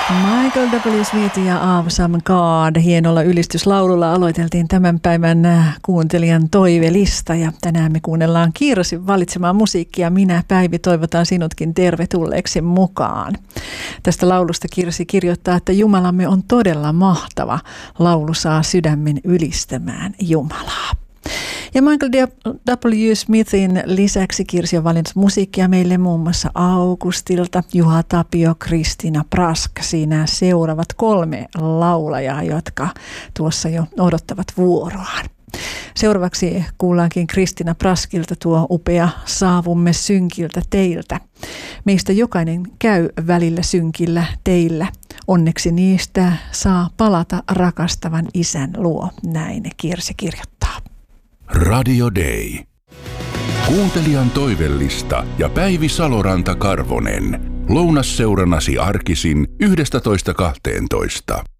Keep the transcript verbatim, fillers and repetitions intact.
Michael W. Smith ja Awesome God. Hienolla ylistyslaululla aloiteltiin tämän päivän kuuntelijan toivelista ja tänään me kuunnellaan Kirsin valitsemaa musiikkia. Minä, Päivi, toivotan sinutkin tervetulleeksi mukaan. Tästä laulusta Kirsi kirjoittaa, että Jumalamme on todella mahtava. Laulu saa sydämen ylistämään Jumalaa. Ja Michael W. Smithin lisäksi Kirsi on valinnut musiikkia meille muun muassa Augustilta, Juha Tapio, Kristina Prask. Siinä seuraavat kolme laulajaa, jotka tuossa jo odottavat vuoroaan. Seuraavaksi kuullaankin Kristina Praskilta tuo upea Saavumme synkiltä teiltä. Meistä jokainen käy välillä synkillä teillä. Onneksi niistä saa palata rakastavan isän luo. Näin Kirsi kirjoittaa. Radio Day. Kuuntelijan toivellista ja Päivi Saloranta-Karvonen. Lounasseurannasi arkisin yhdestätoista kahteentoista.